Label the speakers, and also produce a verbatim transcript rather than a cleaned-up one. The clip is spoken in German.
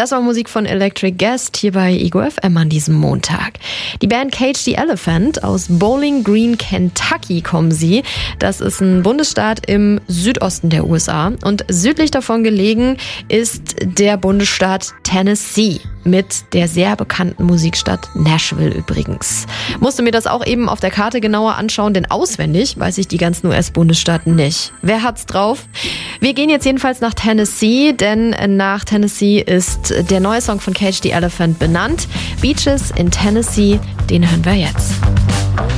Speaker 1: Das war Musik von Electric Guest hier bei Ego F M an diesem Montag. Die Band Cage the Elephant aus Bowling Green, Kentucky kommen sie. Das ist ein Bundesstaat im Südosten der U S A. Und südlich davon gelegen ist der Bundesstaat Tennessee. Mit der sehr bekannten Musikstadt Nashville übrigens. Musste mir das auch eben auf der Karte genauer anschauen, denn auswendig weiß ich die ganzen U S-Bundesstaaten nicht. Wer hat's drauf? Wir gehen jetzt jedenfalls nach Tennessee, denn nach Tennessee ist der neue Song von Cage the Elephant benannt. Beaches in Tennessee, den hören wir jetzt.